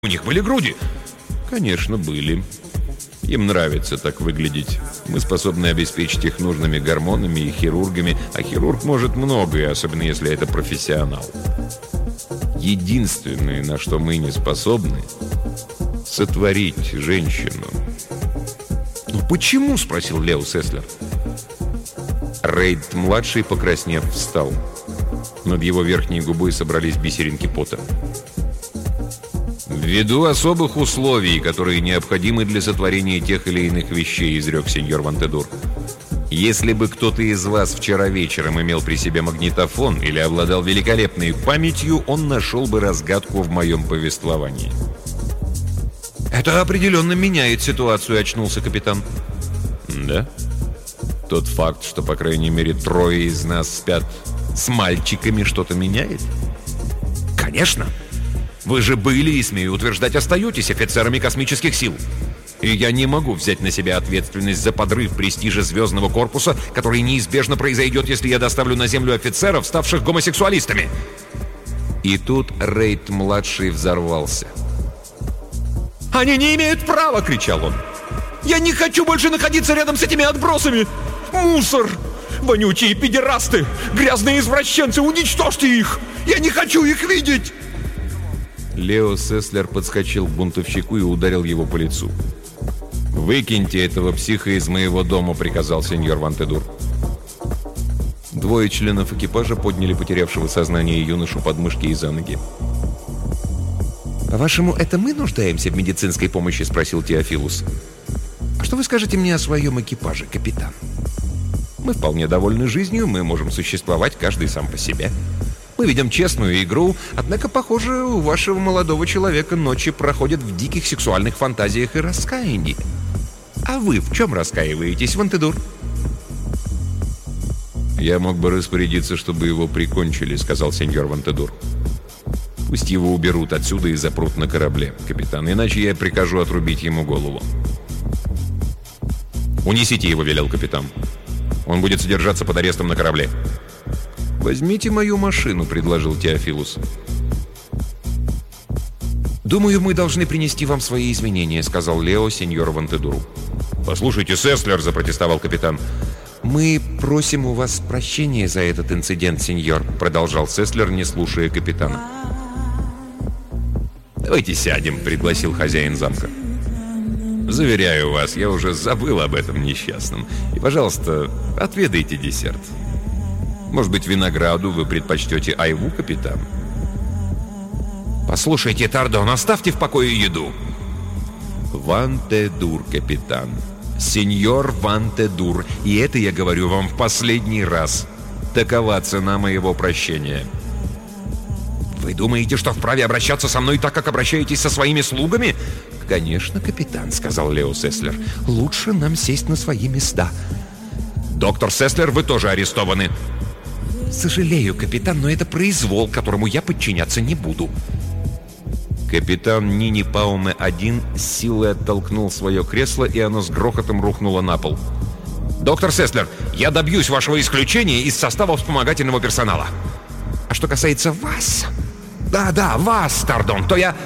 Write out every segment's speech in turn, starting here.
У них были груди?» «Конечно, были. Им нравится так выглядеть. Мы способны обеспечить их нужными гормонами и хирургами, а хирург может многое, особенно если это профессионал. Единственное, на что мы не способны — сотворить женщину». «Ну почему?» — спросил Лео Сеслер. Рейд-младший, покраснев, встал. Над его верхней губой собрались бисеринки пота. «Ввиду особых условий, которые необходимы для сотворения тех или иных вещей», — изрек сеньор Вантедур. «Если бы кто-то из вас вчера вечером имел при себе магнитофон или обладал великолепной памятью, он нашел бы разгадку в моем повествовании». «Это определенно меняет ситуацию», — очнулся капитан. «Да? Тот факт, что, по крайней мере, 3 из нас спят с мальчиками, что-то меняет?» «Конечно! Вы же были и, смею утверждать, остаетесь офицерами космических сил. И я не могу взять на себя ответственность за подрыв престижа звездного корпуса, который неизбежно произойдет, если я доставлю на Землю офицеров, ставших гомосексуалистами». И тут Рейд-младший взорвался. «Они не имеют права!» — кричал он. «Я не хочу больше находиться рядом с этими отбросами! Мусор! Вонючие педерасты! Грязные извращенцы! Уничтожьте их! Я не хочу их видеть!» Лео Сеслер подскочил к бунтовщику и ударил его по лицу. «Выкиньте этого психа из моего дома», — приказал сеньор Вантедур. 2 членов экипажа подняли потерявшего сознание юношу под мышки и за ноги. «По-вашему, это мы нуждаемся в медицинской помощи?» — спросил Теофилус. «А что вы скажете мне о своем экипаже, капитан? Мы вполне довольны жизнью, мы можем существовать каждый сам по себе. Мы ведем честную игру, однако, похоже, у вашего молодого человека ночи проходят в диких сексуальных фантазиях и раскаянии. А вы в чем раскаиваетесь, Вантедур?» «Я мог бы распорядиться, чтобы его прикончили», — сказал сеньор Вантедур. «Пусть его уберут отсюда и запрут на корабле, капитан, иначе я прикажу отрубить ему голову». «Унесите его», — велел капитан. «Он будет содержаться под арестом на корабле». «Возьмите мою машину», — предложил Теофилус. «Думаю, мы должны принести вам свои извинения», — сказал Лео сеньору Вантедуру. «Послушайте, Сеслер», — запротестовал капитан. «Мы просим у вас прощения за этот инцидент, сеньор», — продолжал Сеслер, не слушая капитана. «Давайте сядем», — пригласил хозяин замка. «Заверяю вас, я уже забыл об этом несчастном. И, пожалуйста, отведайте десерт. Может быть, винограду вы предпочтете айву, капитан?» «Послушайте, Тардон, оставьте в покое еду». «Вантедур, капитан. Сеньор Вантедур, и это я говорю вам в последний раз. Такова цена моего прощения». «Вы думаете, что вправе обращаться со мной так, как обращаетесь со своими слугами?» «Конечно, капитан», — сказал Лео Сеслер. «Лучше нам сесть на свои места». «Доктор Сеслер, вы тоже арестованы». «Сожалею, капитан, но это произвол, которому я подчиняться не буду». Капитан Нини Пауме-1 с силой оттолкнул свое кресло, и оно с грохотом рухнуло на пол. «Доктор Сеслер, я добьюсь вашего исключения из состава вспомогательного персонала. А что касается вас... Да, вас, Тардон, то я...»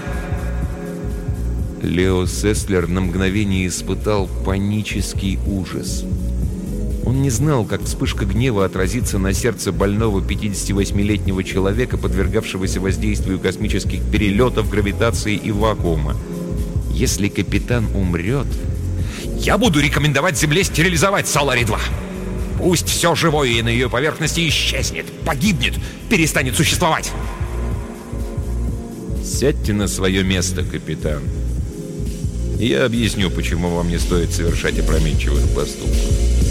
Лео Сеслер на мгновение испытал панический ужас. Он не знал, как вспышка гнева отразится на сердце больного 58-летнего человека, подвергавшегося воздействию космических перелетов, гравитации и вакуума. Если капитан умрет... «Я буду рекомендовать Земле стерилизовать Солари-2. Пусть все живое на ее поверхности исчезнет, погибнет, перестанет существовать». «Сядьте на свое место, капитан. Я объясню, почему вам не стоит совершать опрометчивых поступков.